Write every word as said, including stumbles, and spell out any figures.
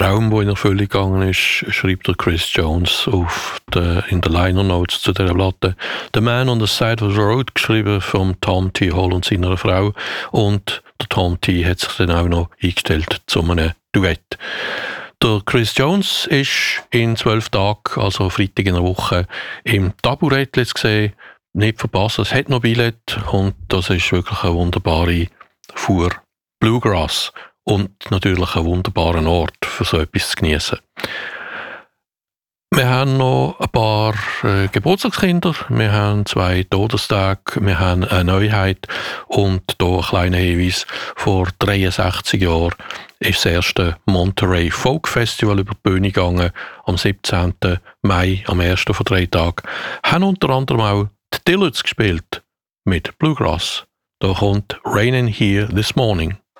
Traum, der in Erfüllung gegangen ist, schreibt der Chris Jones auf der, in den Liner Notes zu dieser Platte. «The Man on the Side of the Road», geschrieben von Tom T. Hall und seiner Frau. Und der Tom T. hat sich dann auch noch eingestellt zu einem Duett. Der Chris Jones ist in zwölf Tagen, also Freitag in einer Woche, im Taburett gesehen. Nicht verpassen, es hat noch Billett und das ist wirklich eine wunderbare Fuhr Bluegrass und natürlich ein wunderbarer Ort für so etwas zu genießen. Wir haben noch ein paar äh, Geburtstagskinder, wir haben zwei Todestage, wir haben eine Neuheit und hier ein kleiner Hinweis. Vor dreiundsechzig Jahren ist das erste Monterey Folk Festival über die Bühne gegangen. Am siebzehnten Mai, am ersten von drei Tagen, haben unter anderem auch die Dillets gespielt mit Bluegrass. Da kommt Rainin' Here This Morning.